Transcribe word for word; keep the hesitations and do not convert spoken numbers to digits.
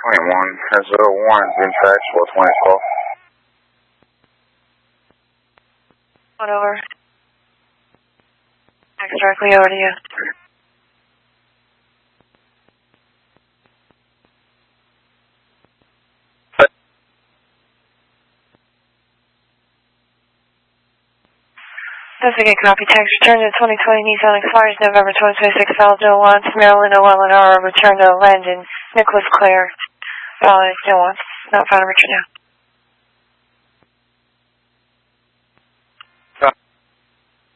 twenty-one has a warrant been taxed for twenty twelve. One over. Next directly over to you. That's a good copy. Tax return to twenty twenty Nissan expires November twenty twenty-six. Valid no wants. Maryland, O L and R. Return to Landon. Nicholas Clare. Valid no wants. Not found. Richard now.